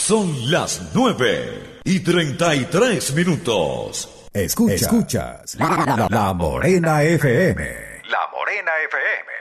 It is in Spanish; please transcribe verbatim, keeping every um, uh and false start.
Son las nueve y treinta y tres minutos. Escucha, escuchas la, la, la Morena F M. La Morena F M.